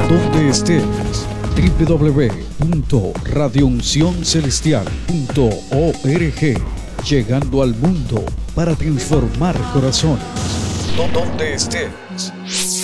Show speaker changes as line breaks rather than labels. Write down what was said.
donde estés. www.radiouncioncelestial.org, llegando al mundo para transformar corazones. Donde estés.